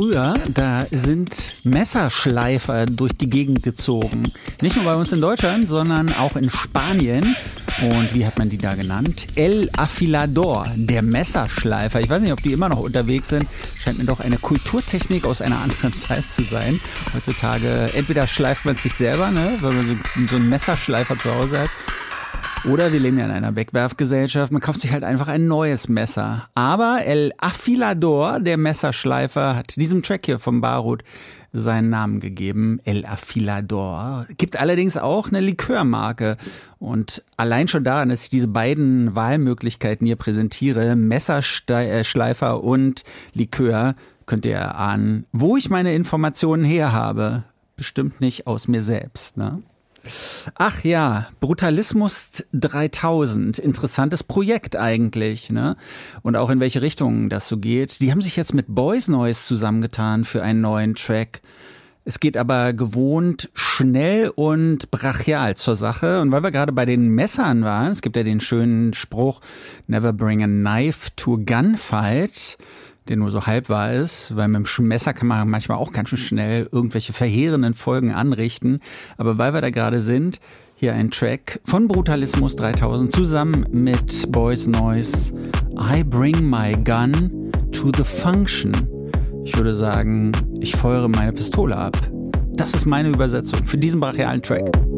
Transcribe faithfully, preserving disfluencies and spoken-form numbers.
Früher, da sind Messerschleifer durch die Gegend gezogen. Nicht nur bei uns in Deutschland, sondern auch in Spanien. Und wie hat man die da genannt? El Afilador, der Messerschleifer. Ich weiß nicht, ob die immer noch unterwegs sind. Scheint mir doch eine Kulturtechnik aus einer anderen Zeit zu sein. Heutzutage entweder schleift man sich selber, ne, weil man so, so einen Messerschleifer zu Hause hat. Oder wir leben ja in einer Wegwerfgesellschaft, man kauft sich halt einfach ein neues Messer. Aber El Afilador, der Messerschleifer, hat diesem Track hier vom Barut seinen Namen gegeben. El Afilador. Gibt allerdings auch eine Likörmarke. Und allein schon daran, dass ich diese beiden Wahlmöglichkeiten hier präsentiere, Messerschleifer und Likör, könnt ihr erahnen, wo ich meine Informationen her habe. Bestimmt nicht aus mir selbst, ne? Ach ja, Brutalismus dreitausend, interessantes Projekt eigentlich, ne? Und auch in welche Richtung das so geht. Die haben sich jetzt mit Boys Noize zusammengetan für einen neuen Track. Es geht aber gewohnt schnell und brachial zur Sache. Und weil wir gerade bei den Messern waren, es gibt ja den schönen Spruch, never bring a knife to a gunfight, der nur so halb wahr ist, weil mit dem Messer kann man manchmal auch ganz schön schnell irgendwelche verheerenden Folgen anrichten. Aber weil wir da gerade sind, hier ein Track von Brutalismus dreitausend zusammen mit Boys Noize. I bring my gun to the function. Ich würde sagen, ich feuere meine Pistole ab. Das ist meine Übersetzung für diesen brachialen Track.